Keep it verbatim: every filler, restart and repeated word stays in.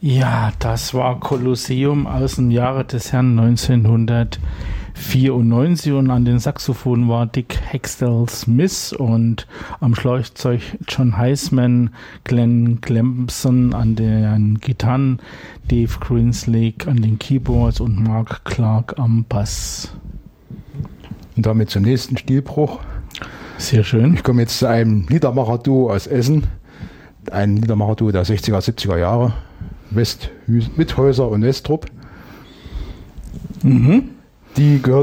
Ja, das war Kolosseum aus dem Jahre des Herrn neunzehnhundertvierundneunzig und an den Saxophon war Dick Hextall Smith und am Schlagzeug John Heisman, Glenn Clemson an den Gitarren, Dave Greenslake an den Keyboards und Mark Clark am Bass. Und damit zum nächsten Stilbruch. Sehr schön. Ich komme jetzt zu einem Liedermacher-Duo aus Essen, ein Liedermacher-Duo der sechziger, siebziger Jahre. West, Witthäuser und Westrup. Mhm. Die gehört